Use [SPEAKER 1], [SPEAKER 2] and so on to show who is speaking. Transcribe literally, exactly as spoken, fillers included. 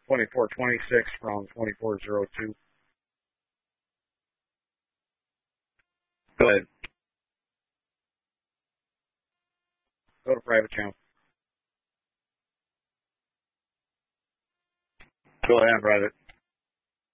[SPEAKER 1] twenty-four twenty-six from twenty-four oh two. Go ahead. Go to private channel. Go ahead, private.